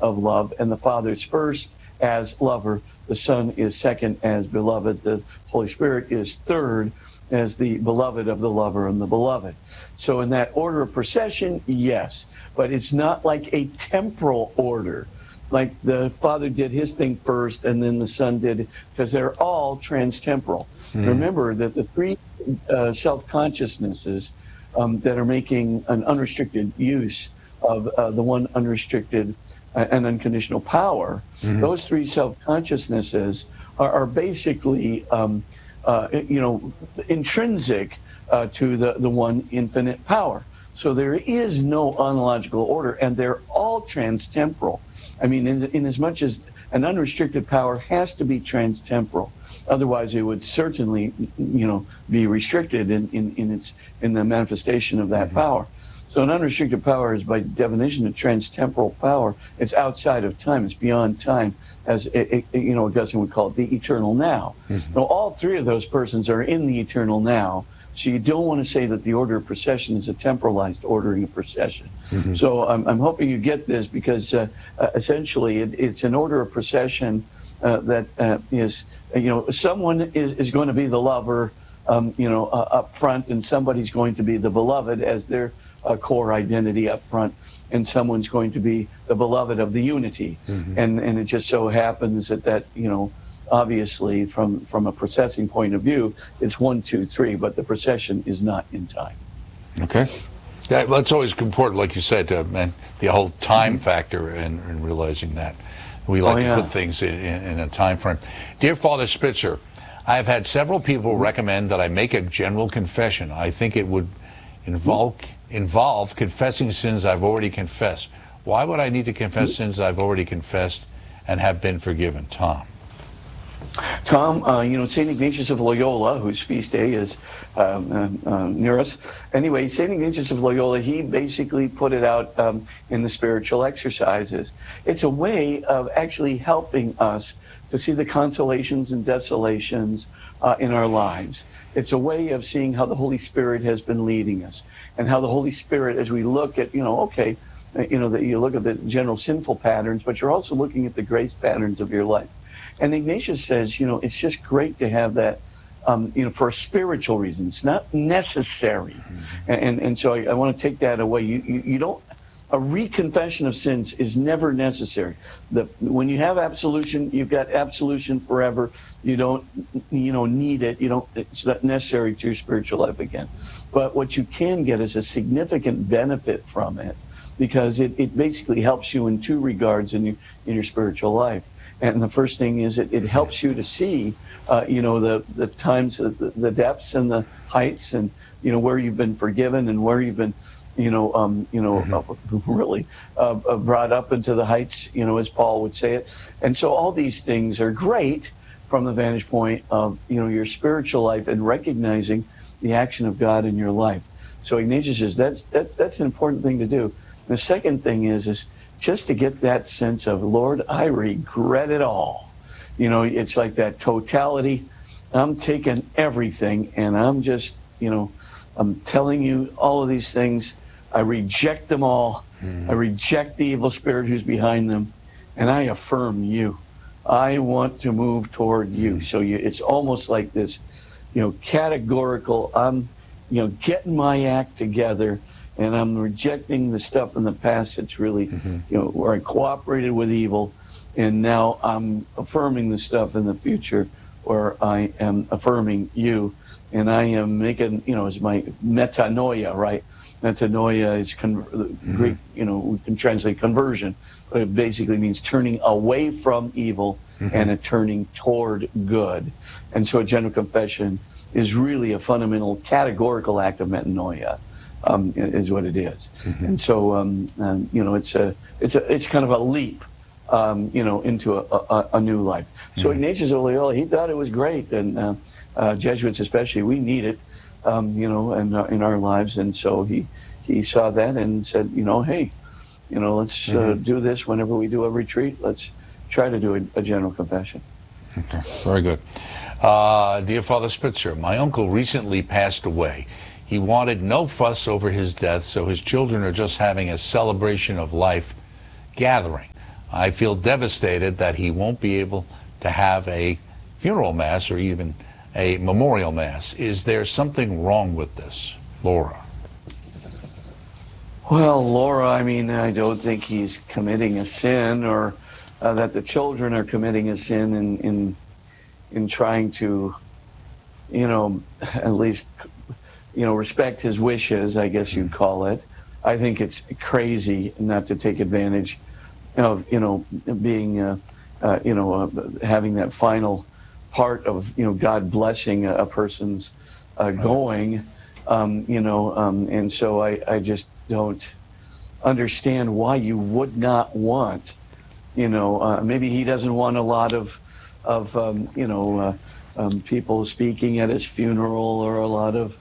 of love, and the Father's first as lover, the Son is second as beloved, the Holy Spirit is third as the beloved of the lover and the beloved. So in that order of procession, yes, but it's not like a temporal order, like the Father did his thing first and then the Son did, because they're all trans-temporal. Remember that the three self-consciousnesses that are making an unrestricted use of the one unrestricted and unconditional power, those three self-consciousnesses are basically intrinsic to the one infinite power. So there is no ontological order, and they're all trans-temporal. I mean, in as much as an unrestricted power has to be trans-temporal, otherwise it would certainly, be restricted in the manifestation of that power. So an unrestricted power is, by definition, a trans-temporal power. It's outside of time. It's beyond time, as Augustine would call it, the eternal now. Now, all three of those persons are in the eternal now. So you don't want to say that the order of procession is a temporalized ordering of procession. So I'm hoping you get this, because essentially it's an order of procession that is, someone is going to be the lover, up front, and somebody's going to be the beloved as their core identity up front, and someone's going to be the beloved of the unity. And it just so happens that obviously from a processing point of view, it's 1, 2, 3, but the procession is not in time. Okay. Yeah, well, it's always important, like you said, and the whole time factor in realizing that. We like to put things in a time frame. Dear Father Spitzer, I have had several people recommend that I make a general confession. I think it would involve confessing sins I've already confessed. Why would I need to confess sins I've already confessed and have been forgiven? Tom, St. Ignatius of Loyola, whose feast day is near us. Anyway, St. Ignatius of Loyola, he basically put it out in the spiritual exercises. It's a way of actually helping us to see the consolations and desolations in our lives. It's a way of seeing how the Holy Spirit has been leading us, and how the Holy Spirit, as we look at, that you look at the general sinful patterns, but you're also looking at the grace patterns of your life. And Ignatius says, it's just great to have that, for a spiritual reason. It's not necessary. And so I want to take that away. You don't, a reconfession of sins is never necessary. When you have absolution, you've got absolution forever. You don't, need it. It's not necessary to your spiritual life again. But what you can get is a significant benefit from it, because it basically helps you in two regards in your spiritual life. And the first thing is it helps you to see, the times, the depths and the heights, and, where you've been forgiven and where you've been, really brought up into the heights, as Paul would say it. And so all these things are great from the vantage point of, your spiritual life and recognizing the action of God in your life. So Ignatius says that's an important thing to do. The second thing is just to get that sense of, Lord, I regret it all. It's like that totality. I'm taking everything, and I'm just, I'm telling you all of these things. I reject them all. I reject the evil spirit who's behind them, and I affirm you. I want to move toward you. So it's almost like this, categorical, I'm, getting my act together, and I'm rejecting the stuff in the past that's really, where I cooperated with evil, and now I'm affirming the stuff in the future where I am affirming you, and I am making, it's my metanoia, right? Metanoia is Greek, we can translate conversion, but it basically means turning away from evil and a turning toward good. And so a general confession is really a fundamental categorical act of metanoia. Is what it is. And so, it's kind of a leap, into a new life. So Ignatius of Loyola, he thought it was great, and Jesuits especially, we need it, in our lives. And so he saw that and said, hey, let's do this whenever we do a retreat. Let's try to do a general confession. Okay, very good. Dear Father Spitzer, my uncle recently passed away. He wanted no fuss over his death, so his children are just having a celebration of life gathering. I feel devastated that he won't be able to have a funeral mass or even a memorial mass. Is there something wrong with this, Laura? Well, Laura, I mean, I don't think he's committing a sin, or that the children are committing a sin in trying to, at least, respect his wishes, I guess you'd call it. I think it's crazy not to take advantage of, being, having that final part of, God blessing a person's going, and so I just don't understand why you would not want, maybe he doesn't want a lot of people speaking at his funeral, or a lot of,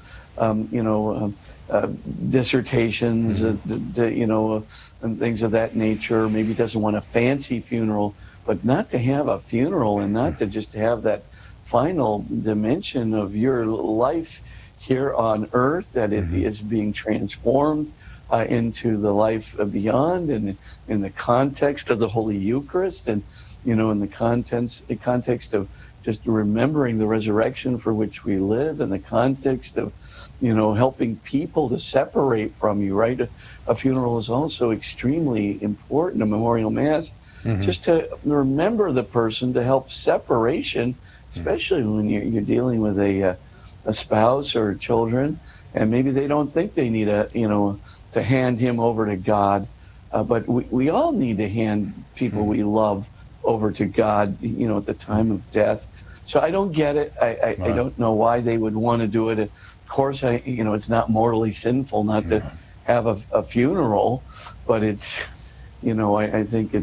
dissertations, and things of that nature. Maybe he doesn't want a fancy funeral, but not to have a funeral and not to just have that final dimension of your life here on earth, that it is being transformed into the life beyond, and in the context of the Holy Eucharist, and in the context of just remembering the resurrection for which we live, in the context of helping people to separate from you, right? A funeral is also extremely important, a memorial mass, just to remember the person, to help separation, especially when you're dealing with a spouse or children, and maybe they don't think they need to hand him over to God, but we all need to hand people we love over to God, at the time of death. So I don't get it. I don't know why they would want to do it. Of course, it's not morally sinful not to have a funeral, but it's, I think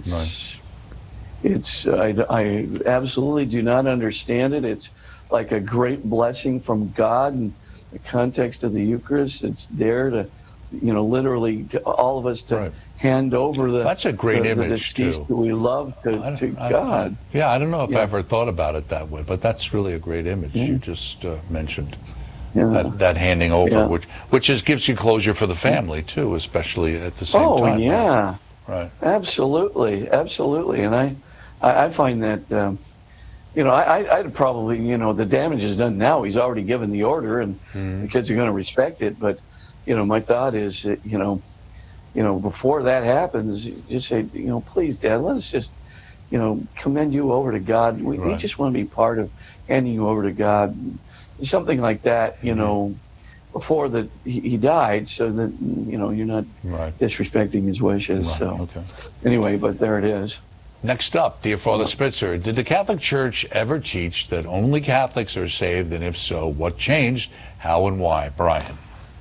I absolutely do not understand it. It's like a great blessing from God in the context of the Eucharist. It's there to, literally to all of us to hand over that's a great image, the deceased too. That we love to God. I don't know if I ever thought about it that way, but that's really a great image you just mentioned. That handing over, which just gives you closure for the family too, especially at the same time. Oh yeah, right. Absolutely, and I find that I'd probably the damage is done now. He's already given the order, and the kids are going to respect it. But my thought is that before that happens, just say please, Dad, let us just commend you over to God. We just want to be part of handing you over to God. Something like that, before he died, so that you're not disrespecting his wishes. So anyway, but there it is. Next up, dear Father Spitzer, did the Catholic Church ever teach that only Catholics are saved, and if so, what changed, how, and why? Brian.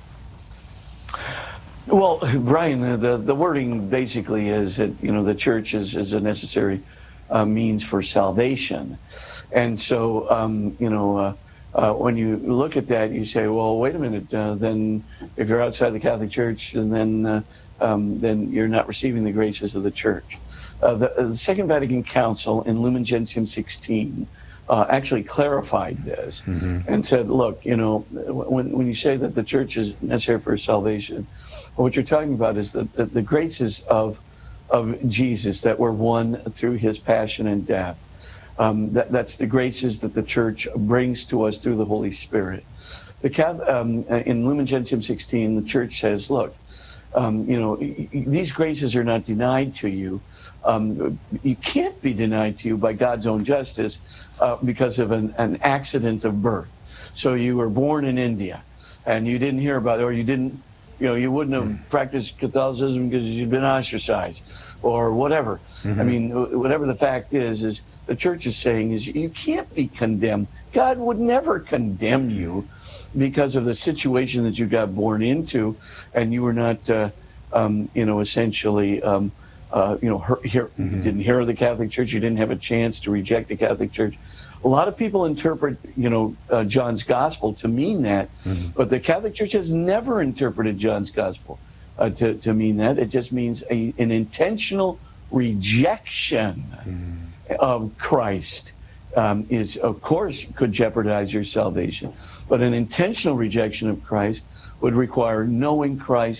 Well, Brian, the wording basically is that the Church is a necessary means for salvation, and so when you look at that, you say, well, wait a minute, then if you're outside the Catholic Church, then you're not receiving the graces of the Church. The Second Vatican Council in Lumen Gentium 16 actually clarified this and said, look, when you say that the Church is necessary for salvation, what you're talking about is that the graces of Jesus that were won through his passion and death. That's the graces that the Church brings to us through the Holy Spirit. In Lumen Gentium 16, the Church says, look, these graces are not denied to you. You can't be denied to you by God's own justice because of an accident of birth. So you were born in India, and you didn't hear about it, or you didn't, you wouldn't have practiced Catholicism because you'd been ostracized, or whatever. I mean, whatever the fact is the Church is saying is you can't be condemned. God would never condemn you because of the situation that you got born into, and you were not, essentially, you didn't hear of the Catholic Church. You didn't have a chance to reject the Catholic Church. A lot of people interpret, John's Gospel to mean that, but the Catholic Church has never interpreted John's Gospel to mean that. It just means an intentional rejection of Christ is, of course, could jeopardize your salvation. But an intentional rejection of Christ would require knowing Christ,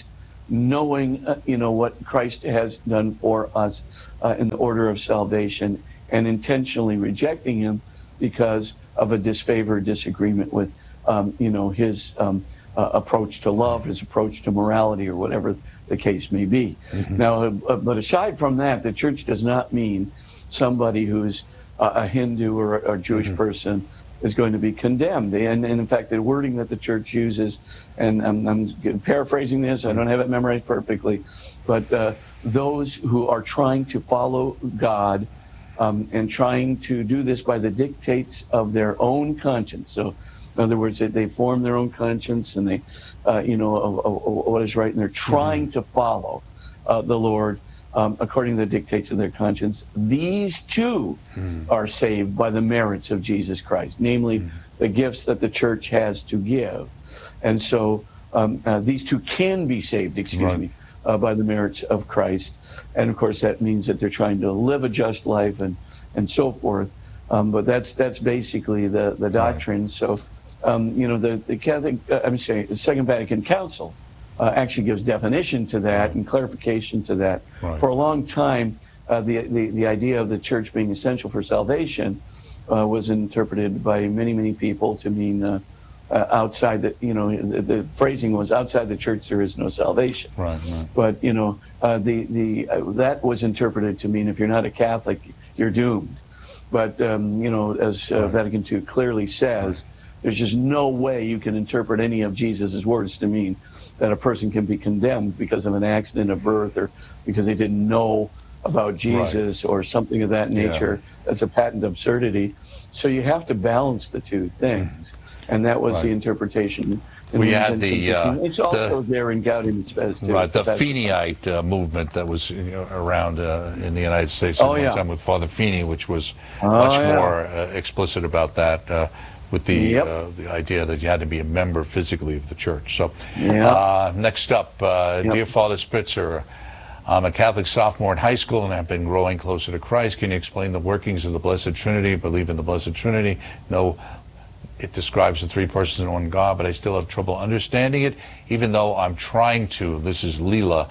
knowing, what Christ has done for us in the order of salvation, and intentionally rejecting him because of a disfavor, disagreement with, his approach to love, his approach to morality, or whatever the case may be. Mm-hmm. Now, but aside from that, the church does not mean somebody who's a Hindu or a Jewish mm-hmm. person is going to be condemned. And in fact, the wording that the church uses, and I'm paraphrasing this, I don't have it memorized perfectly, but those who are trying to follow God and trying to do this by the dictates of their own conscience. So, in other words, they form their own conscience, and they, what is right, and they're trying mm-hmm. to follow the Lord according to the dictates of their conscience. These too are saved by the merits of Jesus Christ, namely the gifts that the church has to give. And so these two can be saved, by the merits of Christ. And of course, that means that they're trying to live a just life and so forth. But that's basically the doctrine. Right. So, the Catholic, the Second Vatican Council actually gives definition to that and clarification to that. Right. For a long time, the idea of the church being essential for salvation was interpreted by many people to mean outside the phrasing was, outside the church there is no salvation. Right. But that was interpreted to mean if you're not a Catholic, you're doomed. But as Vatican II clearly says, there's just no way you can interpret any of Jesus's words to mean that a person can be condemned because of an accident of birth or because they didn't know about Jesus or something of that nature. Yeah. That's a patent absurdity. So you have to balance the two things. And that was the interpretation. We had it's also there in Gaudium et Spes. Right, the Feeneyite movement that was around in the United States at one time with Father Feeney, which was much more explicit about that. With the idea that you had to be a member physically of the church. So next up, dear Father Spitzer, I'm a Catholic sophomore in high school and have been growing closer to Christ. Can you explain the workings of the Blessed Trinity? I believe in the Blessed Trinity. No, it describes the three persons in one God, but I still have trouble understanding it, even though I'm trying to. This is Leela.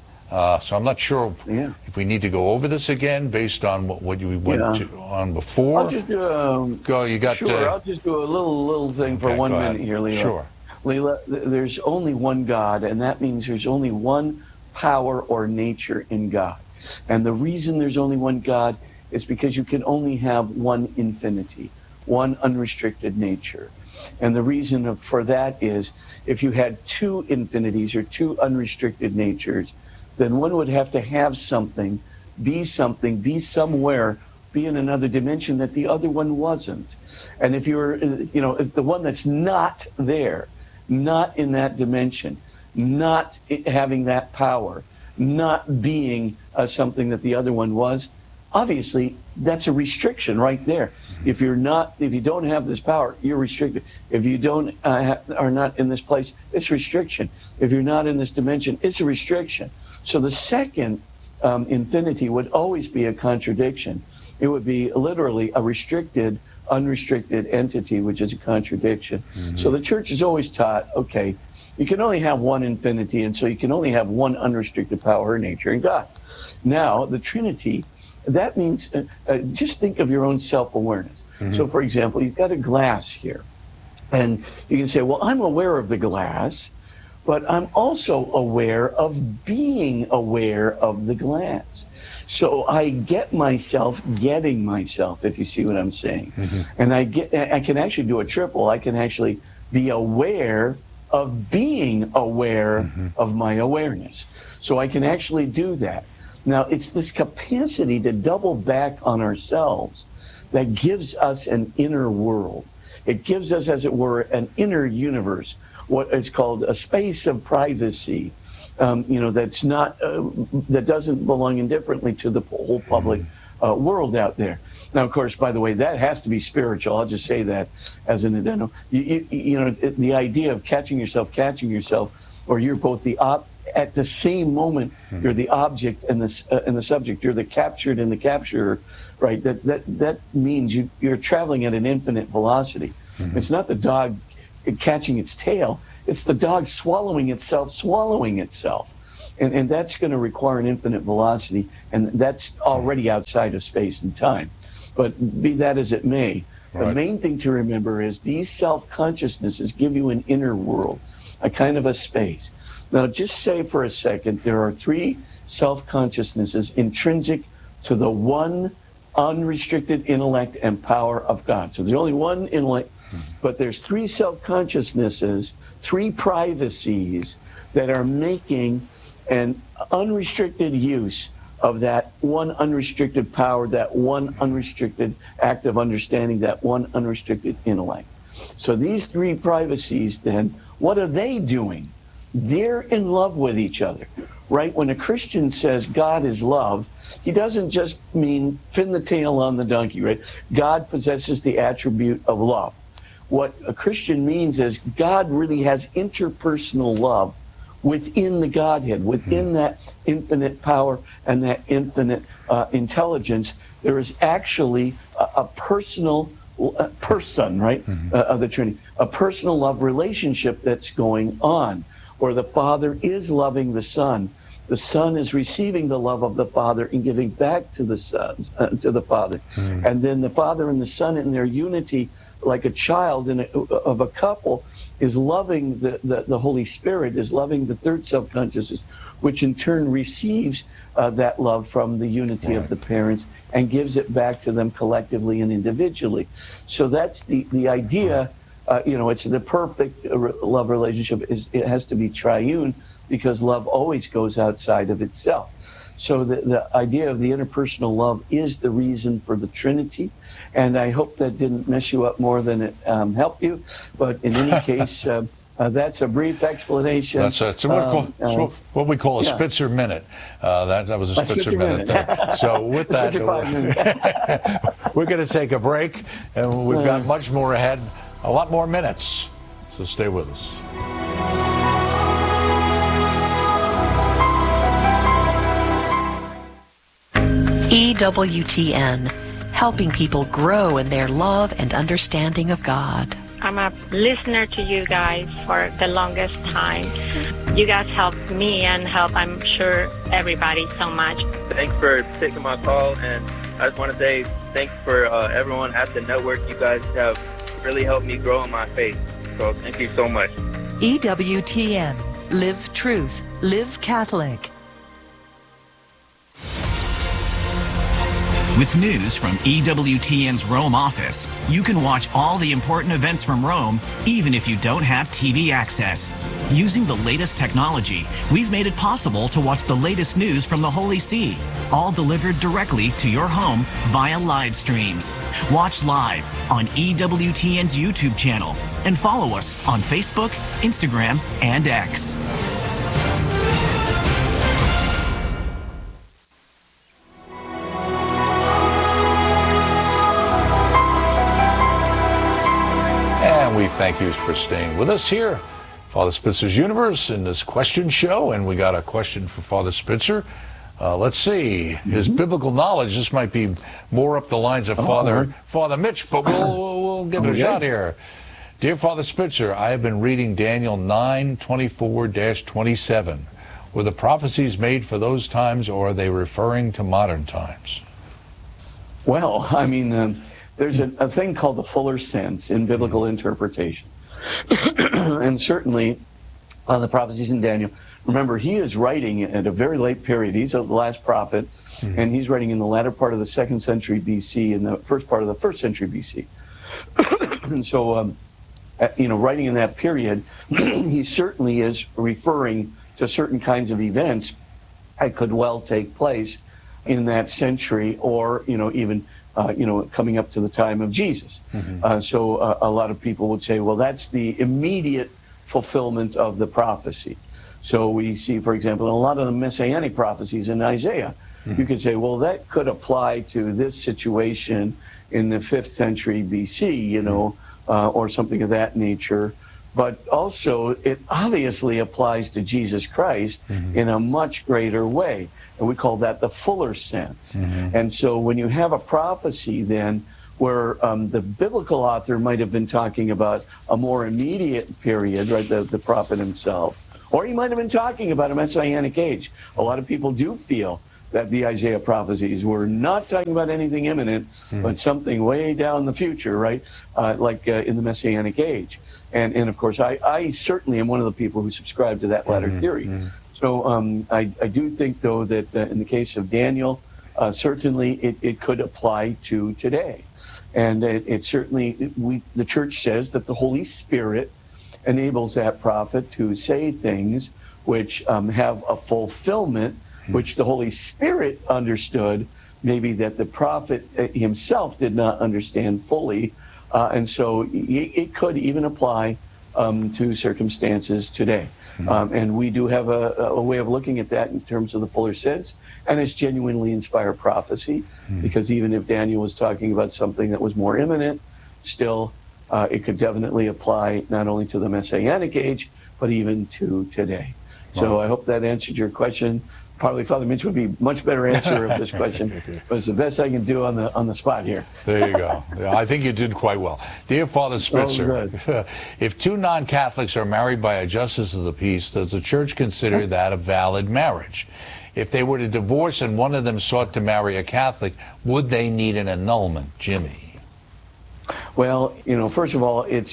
So I'm not sure if we need to go over this again based on what you went on before. I'll just do I'll just do a little thing for 1 minute here, Leela. Sure. Leela, there's only one God, and that means there's only one power or nature in God. And the reason there's only one God is because you can only have one infinity, one unrestricted nature. And the reason for that is if you had two infinities or two unrestricted natures, then one would have to have something, be somewhere, be in another dimension that the other one wasn't. And if you're, if the one that's not there, not in that dimension, not having that power, not being something that the other one was, obviously that's a restriction right there. If you don't have this power, you're restricted. If you are not in this place, it's restriction. If you're not in this dimension, it's a restriction. So the second infinity would always be a contradiction. It would be literally a restricted, unrestricted entity, which is a contradiction. Mm-hmm. So the church is always taught, okay, you can only have one infinity, and so you can only have one unrestricted power or nature in God. Now, the Trinity, that means just think of your own self-awareness. Mm-hmm. So, for example, you've got a glass here, and you can say, well, I'm aware of the glass, but I'm also aware of being aware of the glass. So I get myself getting myself, if you see what I'm saying. Mm-hmm. And I can actually do a triple. I can actually be aware of being aware of my awareness. So I can actually do that. Now, it's this capacity to double back on ourselves that gives us an inner world. It gives us, as it were, an inner universe, what is called a space of privacy, that's not, that doesn't belong indifferently to the whole public world out there. Now, of course, by the way, that has to be spiritual. I'll just say that as an addendum. The idea of catching yourself, or you're both at the same moment, you're the object and the subject. You're the captured and the capturer, right? That means you're traveling at an infinite velocity. Mm-hmm. It's not the dog catching its tail. It's the dog swallowing itself. And that's going to require an infinite velocity, and that's already outside of space and time. But be that as it may, the main thing to remember is these self-consciousnesses give you an inner world, a kind of a space. Now, just say for a second, there are three self-consciousnesses intrinsic to the one unrestricted intellect and power of God. So there's only one intellect, but there's three self-consciousnesses, three privacies that are making an unrestricted use of that one unrestricted power, that one unrestricted act of understanding, that one unrestricted intellect. So these three privacies, then, what are they doing? They're in love with each other, right? When a Christian says God is love, he doesn't just mean pin the tail on the donkey, right? God possesses the attribute of love. What a Christian means is God really has interpersonal love within the Godhead, within that infinite power and that infinite intelligence. There is actually a personal person, right, of the Trinity, a personal love relationship that's going on, where the Father is loving the Son. The Son is receiving the love of the Father and giving back to the Son, to the Father. And then the Father and the Son in their unity, like a child of a couple, is loving the Holy Spirit, is loving the third self-consciousness, which in turn receives that love from the unity of the parents and gives it back to them collectively and individually. So that's the idea. It's the perfect love relationship. It has to be triune, because love always goes outside of itself. So the idea of the interpersonal love is the reason for the Trinity. And I hope that didn't mess you up more than it helped you. But in any case, that's a brief explanation. That's what we call a Spitzer minute. That was a Spitzer minute there. So with that, we're going to take a break, and we've got much more ahead, a lot more minutes. So stay with us. EWTN, helping people grow in their love and understanding of God. I'm a listener to you guys for the longest time. You guys helped me and help, I'm sure, everybody so much. Thanks for taking my call, and I just want to say thanks for everyone at the network. You guys have really helped me grow in my faith, so thank you so much. EWTN, live truth, live Catholic. With news from EWTN's Rome office, you can watch all the important events from Rome, even if you don't have TV access. Using the latest technology, we've made it possible to watch the latest news from the Holy See, all delivered directly to your home via live streams. Watch live on EWTN's YouTube channel and follow us on Facebook, Instagram, and X. We thank you for staying with us here, Father Spitzer's Universe, in this question show. And we got a question for Father Spitzer. Let's see. His biblical knowledge, this might be more up the lines of Father Mitch, but we'll give it a shot here. Dear Father Spitzer, I have been reading Daniel 9:24-27. Were the prophecies made for those times, or are they referring to modern times? Well, I mean... there's a thing called the fuller sense in biblical interpretation. And certainly on the prophecies in Daniel, remember, he is writing at a very late period. He's the last prophet, and he's writing in the latter part of the 2nd century BC and the first part of the 1st century BC. And so, writing in that period, he certainly is referring to certain kinds of events that could well take place in that century, or, even coming up to the time of Jesus. So a lot of people would say, well, that's the immediate fulfillment of the prophecy. So we see, for example, in a lot of the messianic prophecies in Isaiah, you could say, well, that could apply to this situation in the 5th century BC, or something of that nature. But also, it obviously applies to Jesus Christ in a much greater way. And we call that the fuller sense. And so when you have a prophecy then where the biblical author might have been talking about a more immediate period, right, the prophet himself, Or he might have been talking about a Messianic age. A lot of people do feel that the Isaiah prophecies were not talking about anything imminent, but something way down the future, right? In the Messianic age. And of course, I certainly am one of the people who subscribe to that latter theory. So I do think, though, that in the case of Daniel, certainly it could apply to today. And it certainly, the church says that the Holy Spirit enables that prophet to say things which have a fulfillment, which the Holy Spirit understood, maybe that the prophet himself did not understand fully. And so it could even apply to circumstances today. And we do have a way of looking at that in terms of the fuller sense, and it's genuinely inspired prophecy, because even if Daniel was talking about something that was more imminent, still it could definitely apply not only to the Messianic age, but even to today. So I hope that answered your question. Probably Father Mitch would be much better answer of this question, but it's the best I can do on the spot here. There you go. Yeah, I think you did quite well. Dear Father Spitzer, if two non-Catholics are married by a justice of the peace, does the church consider that a valid marriage? If they were to divorce and one of them sought to marry a Catholic, would they need an annulment? Jimmy. Well, first of all, it's,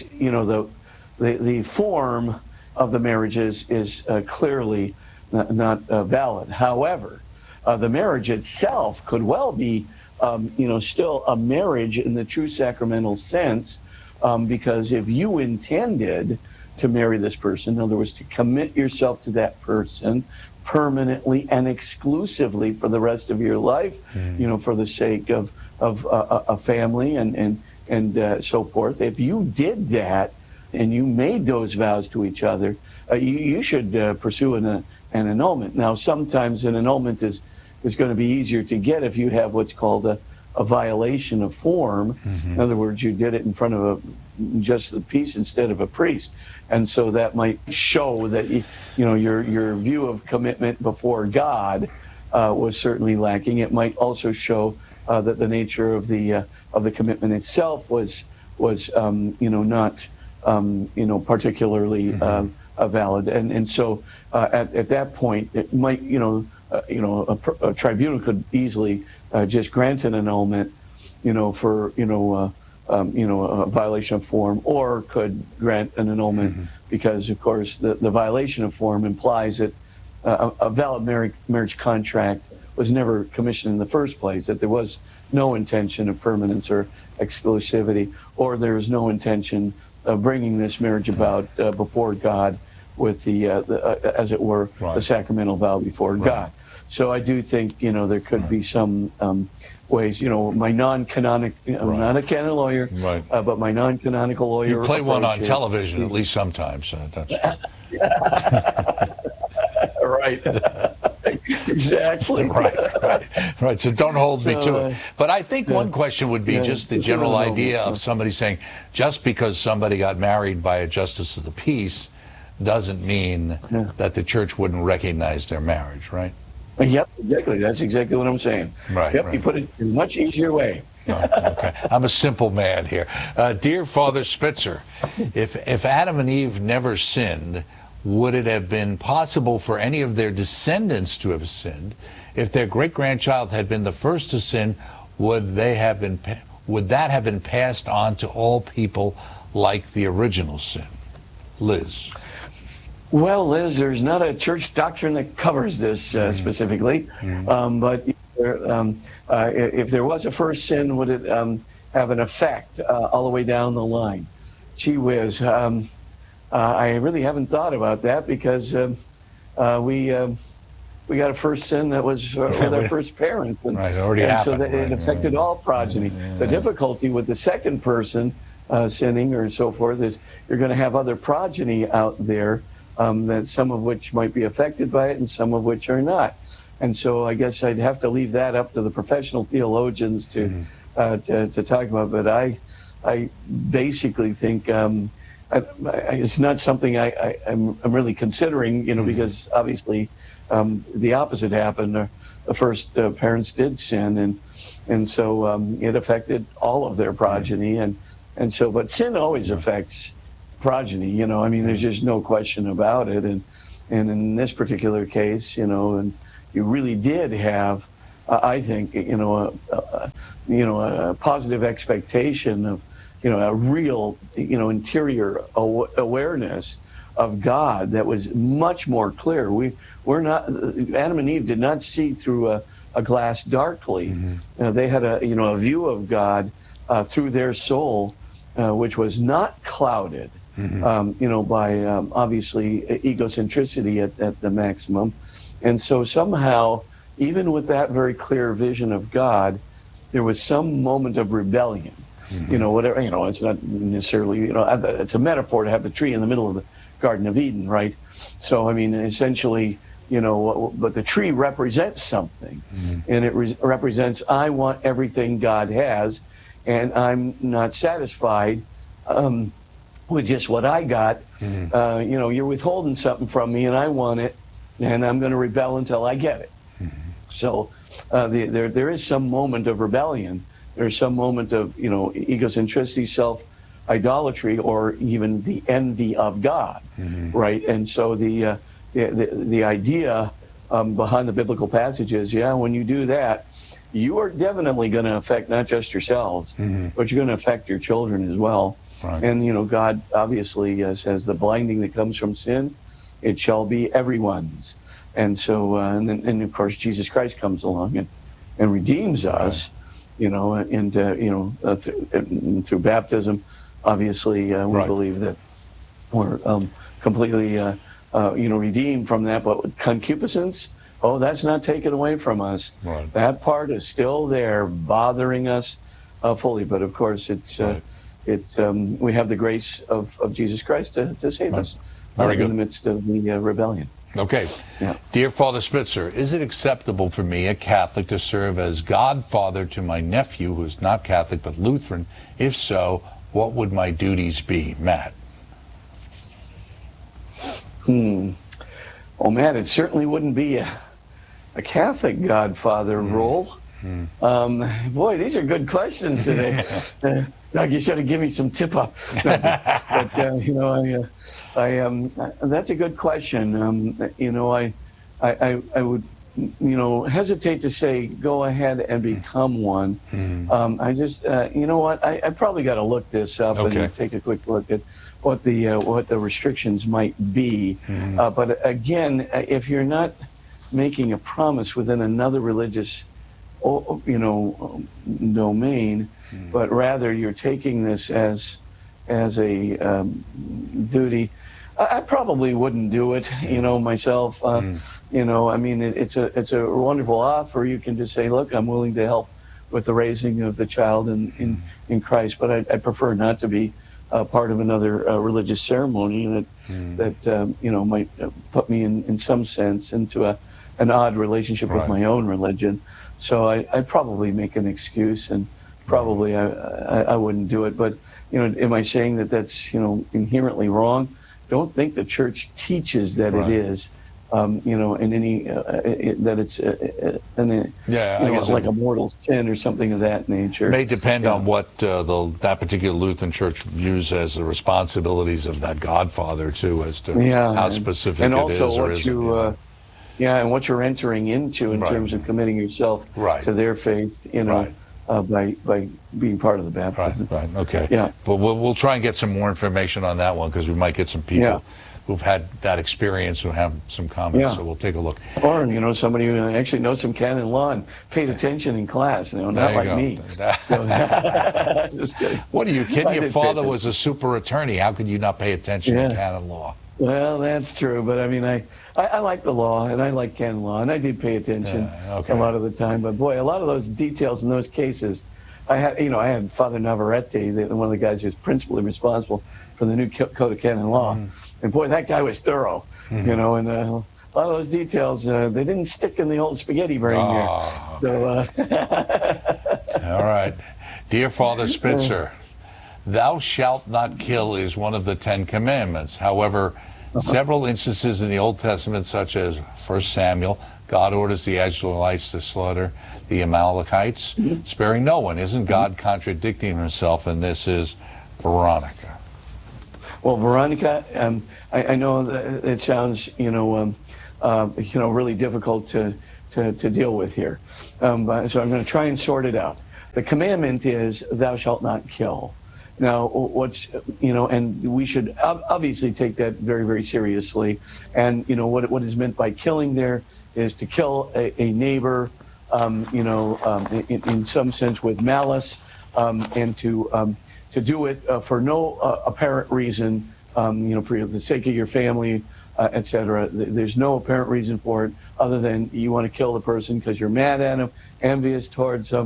the form of the marriages is clearly not valid. However, the marriage itself could well be, still a marriage in the true sacramental sense, because if you intended to marry this person, in other words, to commit yourself to that person permanently and exclusively for the rest of your life, for the sake of a family and so forth, if you did that and you made those vows to each other, you should pursue an annulment. Now, sometimes an annulment is going to be easier to get if you have what's called a violation of form. In other words, you did it in front of a justice of the peace instead of a priest, and so that might show that your view of commitment before God was certainly lacking. It might also show that the nature of the commitment itself was not particularly valid, and so at that point it might a tribunal could easily just grant an annulment for a violation of form, or could grant an annulment because, of course, the violation of form implies that a valid marriage contract was never commissioned in the first place, that there was no intention of permanence or exclusivity, or there is no intention of bringing this marriage about before God with as it were, the sacramental vow before God. So I do think, there could be some ways, my non-canonical, I'm not a canon lawyer, but my non-canonical lawyer. You play one on television at least sometimes. That's right. Exactly. Right. So don't hold me to it. But I think one question would be just the general idea of somebody saying, just because somebody got married by a justice of the peace doesn't mean that the church wouldn't recognize their marriage, right? Yep, exactly. That's exactly what I'm saying. Right. Yep, you put it in a much easier way. Okay. I'm a simple man here. Dear Father Spitzer, if Adam and Eve never sinned, would it have been possible for any of their descendants to have sinned? If their great-grandchild had been the first to sin, would that have been passed on to all people like the original sin? Liz. Well, Liz, there's not a church doctrine that covers this specifically, but if there was a first sin, would it have an effect all the way down the line? Gee whiz. I really haven't thought about that, because we got a first sin that was with our first parent, and already happened, so that it affected all progeny. The difficulty with the second person sinning or so forth is you're going to have other progeny out there, that some of which might be affected by it and some of which are not. And so I guess I'd have to leave that up to the professional theologians to talk about. But I basically think it's not something I'm really considering, because obviously the opposite happened. The first parents did sin, and so it affected all of their progeny, and so, but sin always affects progeny, there's just no question about it, And in this particular case, and you really did have, I think, a positive expectation of, a real, interior awareness of God that was much more clear. Adam and Eve did not see through a glass darkly. They had a view of God through their soul, which was not clouded, by obviously egocentricity at the maximum. And so somehow, even with that very clear vision of God, there was some moment of rebellion. Whatever, it's not necessarily, it's a metaphor to have the tree in the middle of the Garden of Eden, right? So, I mean, essentially, but the tree represents something, and it represents, I want everything God has, and I'm not satisfied with just what I got. You're withholding something from me, and I want it, and I'm going to rebel until I get it. So there is some moment of rebellion. There's some moment of, egocentricity, self-idolatry, or even the envy of God, right? And so the idea behind the biblical passage is, when you do that, you are definitely going to affect not just yourselves, but you're going to affect your children as well. Right. And, God obviously says the blinding that comes from sin, it shall be everyone's. And so, and of course, Jesus Christ comes along and redeems us, through baptism. Obviously, we believe that we're completely, redeemed from that. But concupiscence, that's not taken away from us. Right. That part is still there, bothering us fully. But of course, we have the grace of Jesus Christ to save us Very good. in the midst of the rebellion. Okay. Yeah. Dear Father Spitzer, is it acceptable for me, a Catholic, to serve as godfather to my nephew, who's not Catholic but Lutheran? If so, what would my duties be? Matt. Well, Matt, it certainly wouldn't be a Catholic godfather role. Boy, these are good questions today. Doug, you should have given me some tip-off. But that's a good question. I would, hesitate to say go ahead and become one. I just, I probably got to look this up and take a quick look at what the restrictions might be. But again, if you're not making a promise within another religious, domain, but rather you're taking this as a duty, I probably wouldn't do it, myself. I mean, it's a wonderful offer. You can just say, look, I'm willing to help with the raising of the child in Christ, but I prefer not to be part of another religious ceremony that might put me in some sense into an odd relationship with my own religion. So I'd probably make an excuse, and probably I wouldn't do it. But am I saying that that's inherently wrong? Don't think the church teaches that it is, in any that it's like a mortal sin or something of that nature. It may depend on what that particular Lutheran church views as the responsibilities of that godfather too, as to how specific and it also is or isn't. And what you're entering into in terms of committing yourself to their faith, by being part of the baptism. Right. Okay. Yeah. But we'll try and get some more information on that one, because we might get some people who've had that experience who have some comments. Yeah. So we'll take a look. Or somebody who actually knows some canon law and paid attention in class. Not like me. Just kidding. What are you kidding? Your father was a super attorney. How could you not pay attention to canon law? Well, that's true, but I mean, I like the law, and I like canon law, and I did pay attention a lot of the time. But boy, a lot of those details in those cases, I had Father Navarrete, one of the guys who was principally responsible for the new Code of Canon Law, and boy, that guy was thorough, and a lot of those details, they didn't stick in the old spaghetti brain there. So, all right, dear Father Spitzer. Thou shalt not kill is one of the 10 commandments. However, several instances in the Old Testament, such as 1 Samuel, God orders the Israelites to slaughter the Amalekites, sparing no one. Isn't God contradicting himself? And this is Veronica. Well, Veronica, I know that it sounds, really difficult to deal with here. So I'm going to try and sort it out. The commandment is, thou shalt not kill. Now, and we should obviously take that very, very seriously. And, what is meant by killing there is to kill a neighbor, in some sense with malice, and to do it for no apparent reason, for the sake of your family, etc. There's no apparent reason for it other than you want to kill the person because you're mad at him, envious towards him,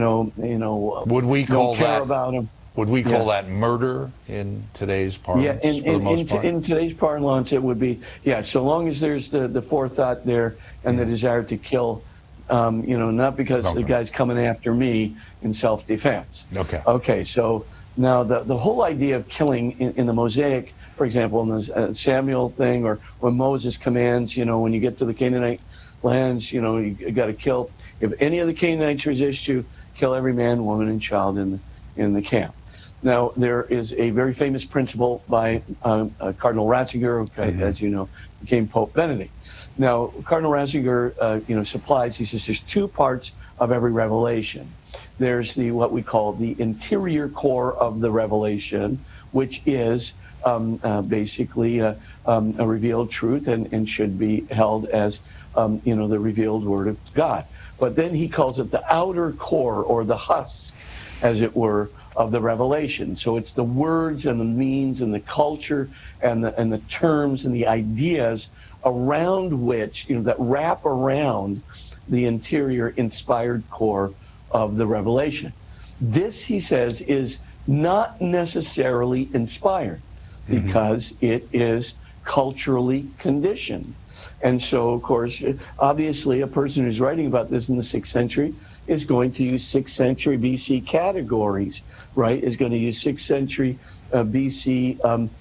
Would we call don't care that about him. Would we call that murder in today's parlance? Yeah, in today's parlance, it would be, so long as there's the forethought there and the desire to kill, not because the guy's coming after me in self-defense. Okay, so now the whole idea of killing in the Mosaic, for example, in the Samuel thing, or when Moses commands, when you get to the Canaanite lands, you got to kill. If any of the Canaanites resist you, kill every man, woman, and child in the camp. Now, there is a very famous principle by Cardinal Ratzinger, who, as you know, became Pope Benedict. Now, Cardinal Ratzinger, supplies, he says there's two parts of every revelation. There's what we call the interior core of the revelation, which is basically a revealed truth and should be held as, the revealed word of God. But then he calls it the outer core, or the husk, as it were, of the revelation. So it's the words and the means and the culture and the terms and the ideas around which, that wrap around the interior inspired core of the revelation. This, he says, is not necessarily inspired because it is culturally conditioned. And so, of course, obviously, a person who's writing about this in the 6th century is going to use 6th century BC categories, right? Is going to use 6th century BC,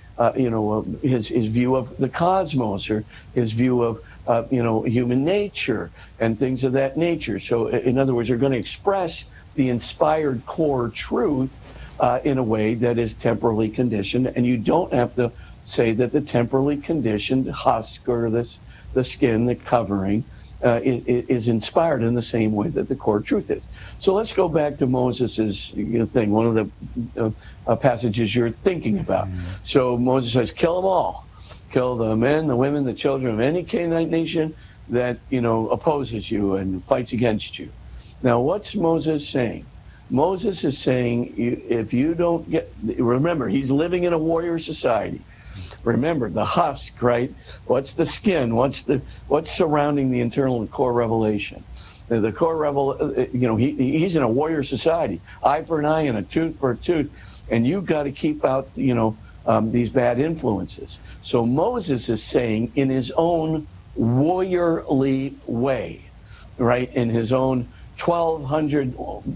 his view of the cosmos, or his view of, human nature and things of that nature. So, in other words, they're going to express the inspired core truth in a way that is temporally conditioned, and you don't have to say that the temporally conditioned husk or the skin, the covering, is inspired in the same way that the core truth is. So let's go back to Moses's thing, one of the passages you're thinking about. So Moses says, kill them all. Kill the men, the women, the children of any Canaanite nation that, opposes you and fights against you. Now, what's Moses saying? Moses is saying, if you don't remember, he's living in a warrior society. Remember the husk, right? What's the skin? What's surrounding the internal and core revelation? The core he's in a warrior society, eye for an eye and a tooth for a tooth, and you've got to keep out, these bad influences. So Moses is saying, in his own warriorly way, right, in his own 1200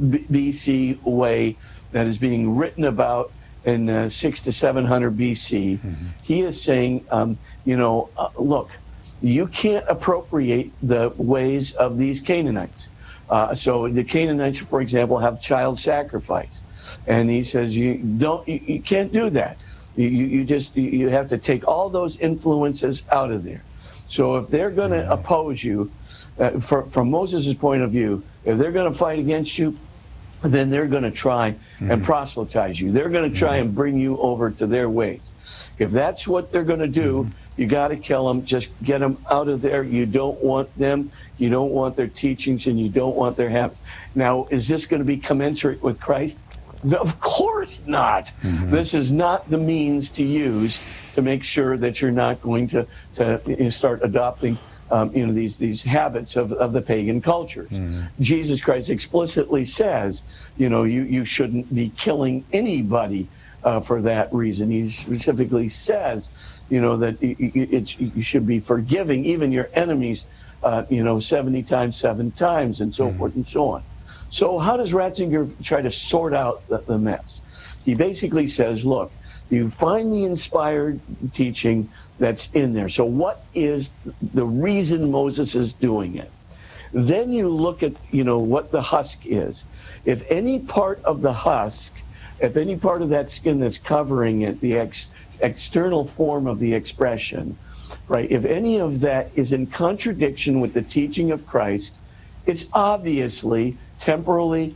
BC way that is being written about in 600 to 700 BC, he is saying, look, you can't appropriate the ways of these Canaanites. So the Canaanites, for example, have child sacrifice, and he says you can't do that. You have to take all those influences out of there. So if they're going to oppose you, from Moses' point of view, if they're going to fight against you, then they're going to try and proselytize you. They're going to try and bring you over to their ways. If that's what they're going to do, you got to kill them. Just get them out of there. You don't want them. You don't want their teachings, and you don't want their habits. Now, is this going to be commensurate with Christ? No, of course not. This is not the means to use to make sure that you're not going to start adopting these habits of the pagan cultures. Jesus Christ explicitly says, you shouldn't be killing anybody for that reason. He specifically says, that you should be forgiving even your enemies, 70 times, 7 times, and so forth and so on. So how does Ratzinger try to sort out the mess? He basically says, look, you find the inspired teaching that's in there. So what is the reason Moses is doing it? Then you look at, what the husk is. If any part of the husk, if any part of that skin that's covering it, the external form of the expression, right? If any of that is in contradiction with the teaching of Christ, it's obviously temporally,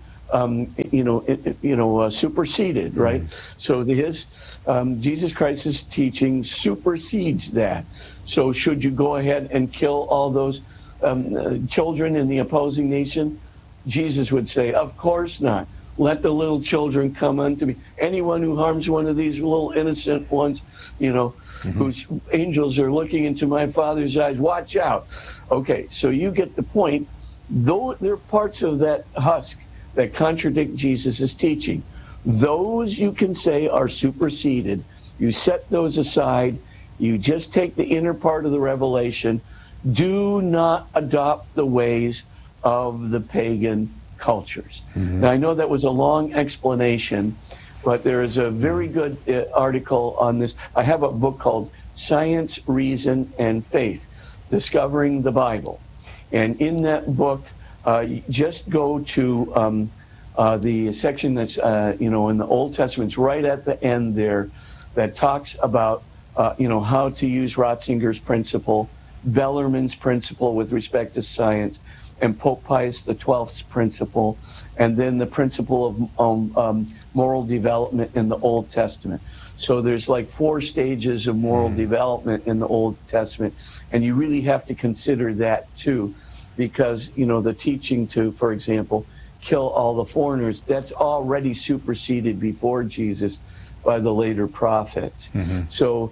superseded, right? So Jesus Christ's teaching supersedes that. So should you go ahead and kill all those children in the opposing nation? Jesus would say, of course not. Let the little children come unto me. Anyone who harms one of these little innocent ones, whose angels are looking into my Father's eyes, watch out. Okay, so you get the point. Though there are parts of that husk that contradict Jesus' teaching, those you can say are superseded. You set those aside. You just take the inner part of the revelation. Do not adopt the ways of the pagan cultures. Now, I know that was a long explanation, but there is a very good article on this. I have a book called Science, Reason, and Faith, Discovering the Bible. And in that book, just go to the section that's, in the Old Testament. It's right at the end there that talks about, how to use Ratzinger's principle, Bellarmine's principle with respect to science, and Pope Pius XII's principle, and then the principle of moral development in the Old Testament. So there's like 4 stages of moral development in the Old Testament, and you really have to consider that too, because, the teaching to, for example, kill all the foreigners, that's already superseded before Jesus by the later prophets. So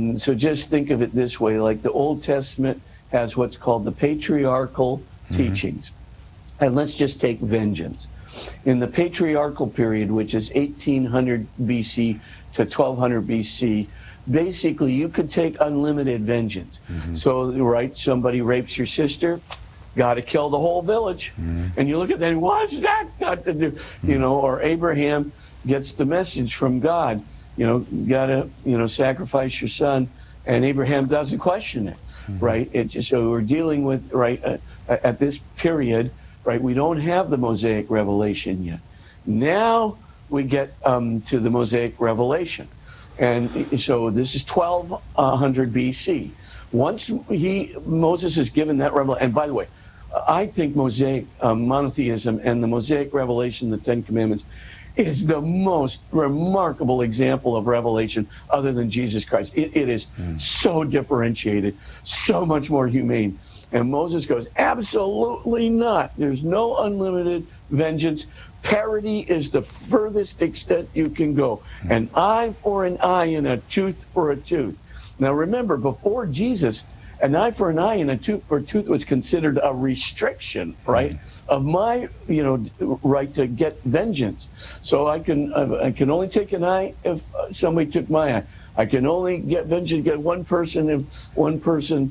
just think of it this way, like the Old Testament has what's called the patriarchal teachings. And let's just take vengeance. In the patriarchal period, which is 1800 BC to 1200 BC, basically you could take unlimited vengeance. So, right, somebody rapes your sister, got to kill the whole village. And you look at that, what's that got to do? Or Abraham gets the message from God, got to, sacrifice your son, and Abraham doesn't question it, right? So we're dealing with, right, at this period, right, we don't have the Mosaic revelation yet. Now we get to the Mosaic revelation. And so this is 1200 BC. Once Moses is given that revelation, and by the way, I think Mosaic monotheism and the Mosaic revelation, the 10 Commandments, is the most remarkable example of revelation other than Jesus Christ. It is so differentiated, so much more humane. And Moses goes, absolutely not. There's no unlimited vengeance. Parity is the furthest extent you can go. An eye for an eye and a tooth for a tooth. Now remember, before Jesus, an eye for an eye and a tooth for a tooth was considered a restriction, right, of my, right to get vengeance. So I can only take an eye if somebody took my eye. I can only get vengeance against one person if one person,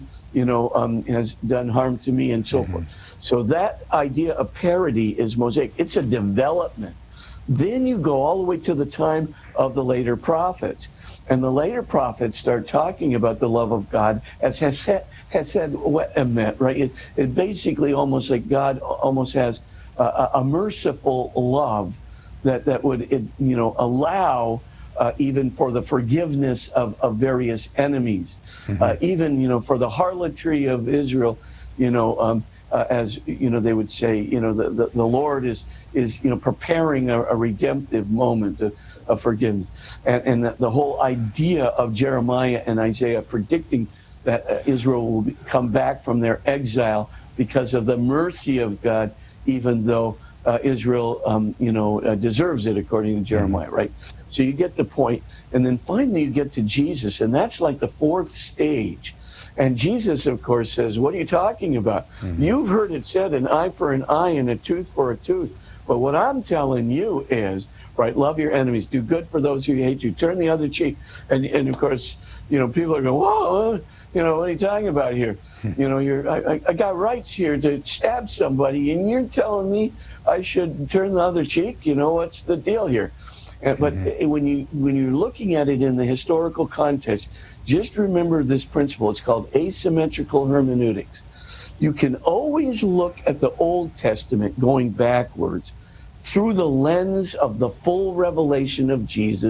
has done harm to me, and so forth. So that idea of parity is Mosaic. It's a development. Then you go all the way to the time of the later prophets. And the later prophets start talking about the love of God as has said, right? It basically almost like God almost has a merciful love that would, allow even for the forgiveness of various enemies, even, for the harlotry of Israel, as they would say, the Lord is preparing a redemptive moment of forgiveness, and the whole idea of Jeremiah and Isaiah predicting that Israel will come back from their exile because of the mercy of God, even though Israel, deserves it, according to Jeremiah, right? So you get the point, and then finally you get to Jesus, and that's like the 4th stage. And Jesus, of course, says, what are you talking about? You've heard it said, an eye for an eye and a tooth for a tooth. But what I'm telling you is, right, love your enemies, do good for those who hate you, turn the other cheek. And of course, people are going, whoa, what are you talking about here? I got rights here to stab somebody, and you're telling me I should turn the other cheek? What's the deal here? But when you're looking at it in the historical context, just remember this principle. It's called asymmetrical hermeneutics. You can always look at the Old Testament going backwards through the lens of the full revelation of Jesus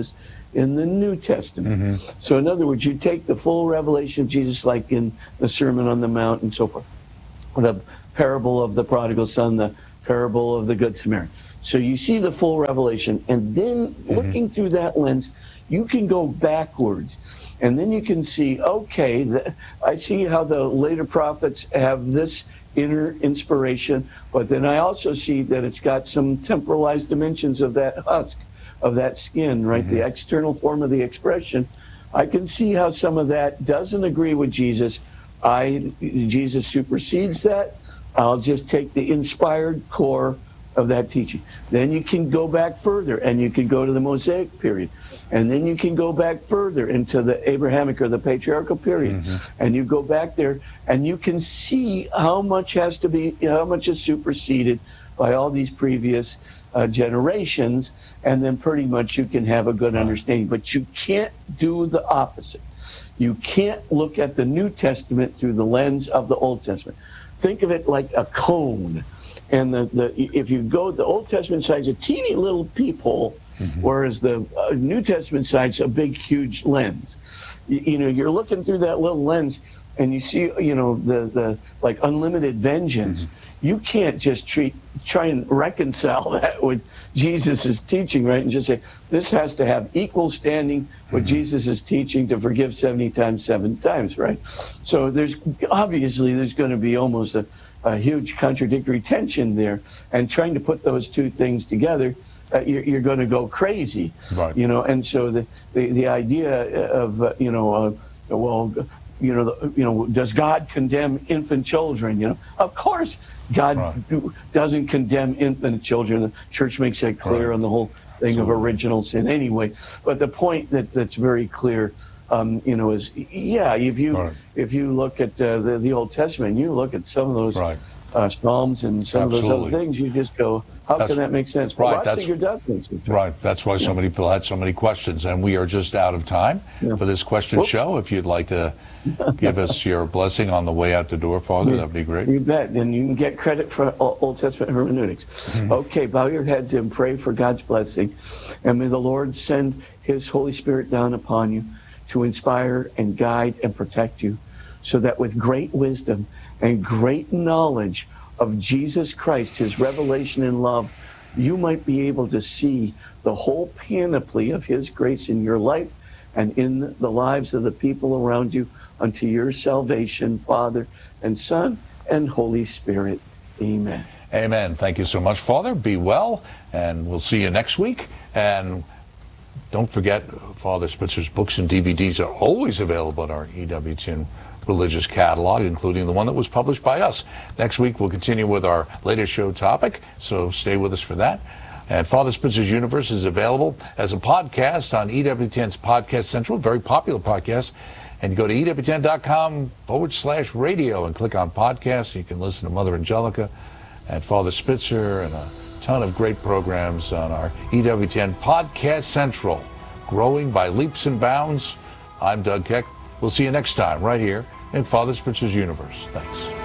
in the New Testament. So in other words, you take the full revelation of Jesus, like in the Sermon on the Mount and so forth, the parable of the prodigal son, the parable of the Good Samaritan. So you see the full revelation, and then looking through that lens, you can go backwards, and then you can see, okay, I see how the later prophets have this inner inspiration, but then I also see that it's got some temporalized dimensions of that husk, of that skin, right? The external form of the expression. I can see how some of that doesn't agree with Jesus. Jesus supersedes that. I'll just take the inspired core of that teaching. Then you can go back further, and you can go to the Mosaic period, and then you can go back further into the Abrahamic or the patriarchal period, and you go back there, and you can see how much is superseded by all these previous generations, and then pretty much you can have a good understanding. But you can't do the opposite. You can't look at the New Testament through the lens of the Old Testament. Think of it like a cone. And if you go, the Old Testament side's a teeny little peephole, whereas the New Testament side's a big, huge lens. You're looking through that little lens, and you see, the like unlimited vengeance. You can't just try and reconcile that with Jesus' teaching, right? And just say, this has to have equal standing with Jesus' teaching to forgive 70 times, 7 times, right? So there's going to be almost a huge contradictory tension there, and trying to put those two things together, you're going to go crazy, right? And so the idea of does God condemn infant children? Of course, God doesn't condemn infant children. The church makes that clear on the whole thing of original sin, anyway. But the point that's very clear, is if you look at the Old Testament, you look at some of those Psalms and some of those other things, you just go, how can that make sense? But Ratzinger does make sense. Right. That's why so many people had so many questions, and we are just out of time for this question show. If you'd like to give us your blessing on the way out the door, Father, that'd be great. You bet. And you can get credit for Old Testament hermeneutics. Okay, bow your heads and pray for God's blessing. And may the Lord send his Holy Spirit down upon you to inspire and guide and protect you, so that with great wisdom and great knowledge of Jesus Christ, his revelation and love, you might be able to see the whole panoply of his grace in your life and in the lives of the people around you, unto your salvation, Father and Son and Holy Spirit. Amen. Amen. Thank you so much, Father. Be well, and we'll see you next week. And don't forget, Father Spitzer's books and DVDs are always available at our EWTN religious catalog, including the one that was published by us. Next week, we'll continue with our latest show topic, so stay with us for that. And Father Spitzer's Universe is available as a podcast on EWTN's Podcast Central, very popular podcast. And you go to EWTN.com/radio and click on podcasts. You can listen to Mother Angelica and Father Spitzer and a ton of great programs on our EWTN Podcast Central, growing by leaps and bounds. I'm Doug Keck. We'll see you next time right here in Father Spitzer's Universe. Thanks.